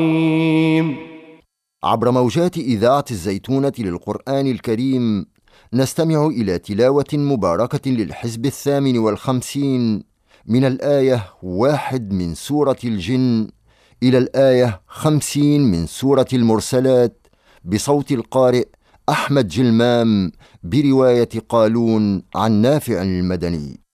عبر موجات إذاعة الزيتونة للقرآن الكريم نستمع إلى تلاوة مباركة للحزب 58 من الآية 1 من سورة الجن إلى الآية 50 من سورة المرسلات بصوت القارئ أحمد جلمام برواية قالون عن نافع المدني.